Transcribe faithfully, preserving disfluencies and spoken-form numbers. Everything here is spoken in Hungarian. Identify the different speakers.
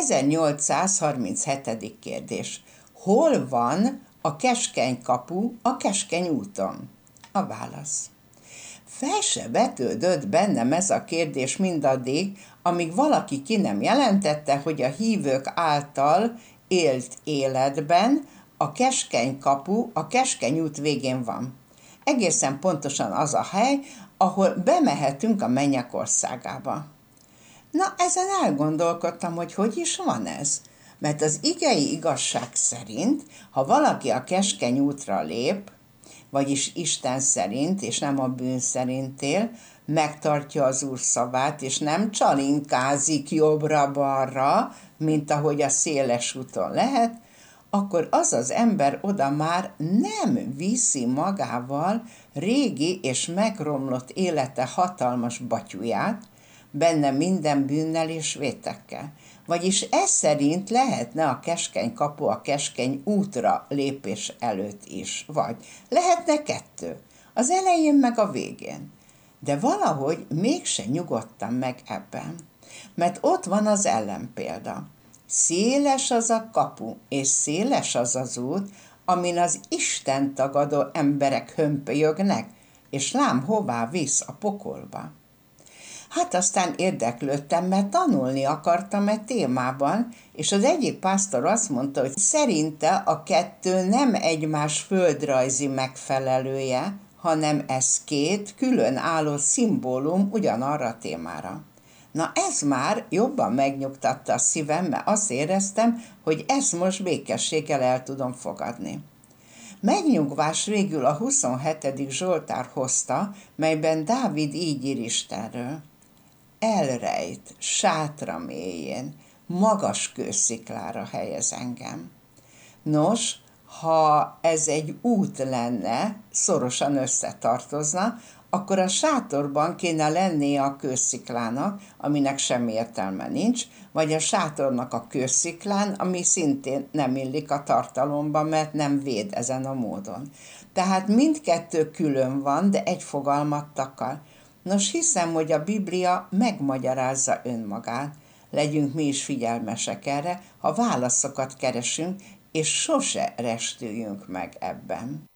Speaker 1: ezernyolcszázharminchetedik kérdés. Hol van a keskeny kapu a Keskeny úton? A válasz. Fel se vetődött bennem ez a kérdés mindaddig, amíg valaki ki nem jelentette, hogy a hívők által élt életben a keskeny kapu a Keskeny út végén van. Egészen pontosan az a hely, ahol bemehetünk a mennyek országába. Na, ezen elgondolkodtam, hogy hogy is van ez. Mert az igei igazság szerint, ha valaki a keskeny útra lép, vagyis Isten szerint, és nem a bűn szerint él, megtartja az Úr szavát, és nem csalinkázik jobbra-balra, mint ahogy a széles úton lehet, akkor az az ember oda már nem viszi magával régi és megromlott élete hatalmas batyuját, benne minden bűnnel és vétekkel. Vagyis ez szerint lehetne a keskeny kapu a keskeny útra lépés előtt is, vagy lehetne kettő, az elején meg a végén. De valahogy mégse nyugodtam meg ebben, mert ott van az ellenpélda. Széles az a kapu, és széles az az út, amin az Isten tagadó emberek hömpölyögnek, és lám hová visz, a pokolba. Hát aztán érdeklődtem, mert tanulni akartam egy témában, és az egyik pásztor azt mondta, hogy szerinte a kettő nem egymás földrajzi megfelelője, hanem ez két külön álló szimbólum ugyanarra a témára. Na ez már jobban megnyugtatta a szívem, mert azt éreztem, hogy ezt most békességgel el tudom fogadni. Megnyugvás végül a huszonhetedik Zsoltár hozta, melyben Dávid így ír Istenről. Elrejt, sátra mélyén, magas kősziklára helyez engem. Nos, ha ez egy út lenne, szorosan összetartozna, akkor a sátorban kéne lennie a kősziklának, aminek semmi értelme nincs, vagy a sátornak a kősziklán, ami szintén nem illik a tartalomba, mert nem véd ezen a módon. Tehát mindkettő külön van, de egy fogalmat takar. Nos, hiszem, hogy a Biblia megmagyarázza önmagát. Legyünk mi is figyelmesek erre, ha válaszokat keresünk, és sose restüljünk meg ebben.